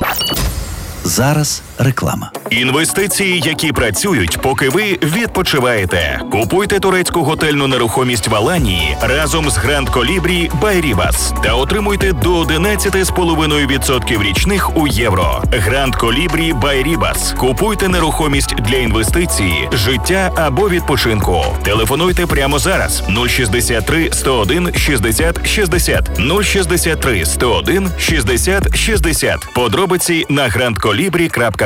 Зараз реклама. Інвестиції, які працюють, поки ви відпочиваєте. Купуйте турецьку готельну нерухомість в Аланії разом з Grand Colibri by Rivas та отримуйте до 11,5% річних у євро. Grand Colibri by Rivas. Купуйте нерухомість для інвестиції, життя або відпочинку. Телефонуйте прямо зараз. 063 101 60 60. 063 101 60 60. Подробиці на grandcolibri.com.